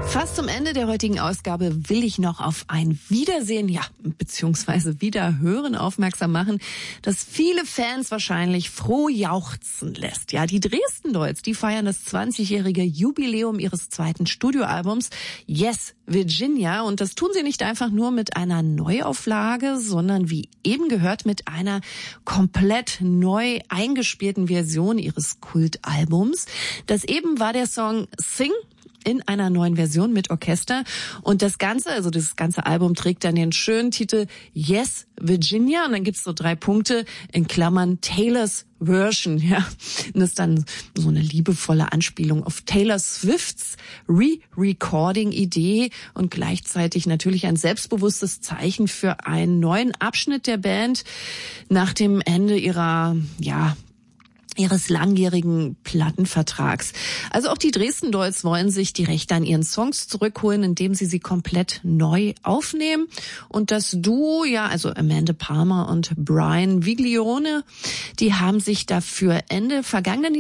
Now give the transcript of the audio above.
Fast zum Ende der heutigen Ausgabe will ich noch auf ein Wiedersehen, beziehungsweise Wiederhören aufmerksam machen, das viele Fans wahrscheinlich froh jauchzen lässt. Ja, die Dresden Dolls, die feiern das 20-jährige Jubiläum ihres zweiten Studioalbums Yes, Virginia. Und das tun sie nicht einfach nur mit einer Neuauflage, sondern wie eben gehört mit einer komplett neu eingespielten Version ihres Kultalbums. Das eben war der Song Sing in einer neuen Version mit Orchester. Und das ganze Album trägt dann den schönen Titel Yes, Virginia. Und dann gibt's so 3 Punkte in Klammern Taylor's Version, ja. Und das ist dann so eine liebevolle Anspielung auf Taylor Swifts Re-Recording-Idee und gleichzeitig natürlich ein selbstbewusstes Zeichen für einen neuen Abschnitt der Band nach dem Ende ihres langjährigen Plattenvertrags. Also auch die Dresden Dolls wollen sich die Rechte an ihren Songs zurückholen, indem sie komplett neu aufnehmen. Und das Duo, also Amanda Palmer und Brian Viglione, die haben sich dafür Ende vergangenen